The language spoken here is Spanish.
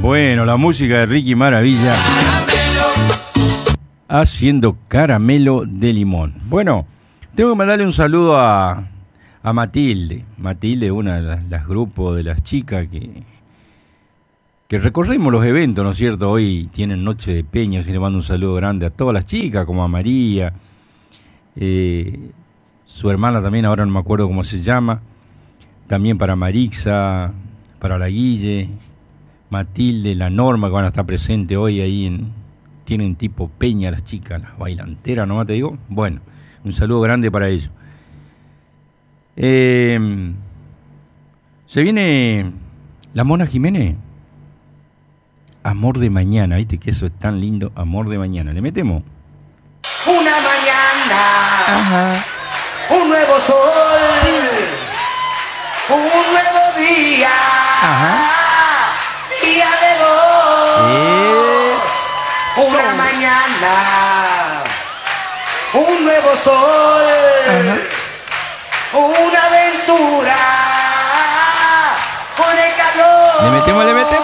Bueno, la música de Ricky Maravilla haciendo Caramelo de Limón. Bueno, tengo que mandarle un saludo a Matilde. Matilde, una de las grupos de las chicas que recorremos los eventos, ¿no es cierto? Hoy tienen Noche de Peñas y le mando un saludo grande a todas las chicas, como a María, su hermana también, ahora no me acuerdo cómo se llama, también para Marixa, para la Guille, Matilde, la Norma, que van a estar presentes hoy ahí tienen tipo peña las chicas, las bailanteras, ¿no te digo? Bueno, un saludo grande para ellos. Se viene la Mona Jiménez. Amor de mañana, ¿viste? Que eso es tan lindo, Amor de mañana. ¿Le metemos? Una mañana. Ajá. Un nuevo sol. Sí. Un nuevo día. Ajá. Día de dos. Una mañana. Un nuevo sol. Ajá. Una aventura. Con el calor. ¿Le metemos?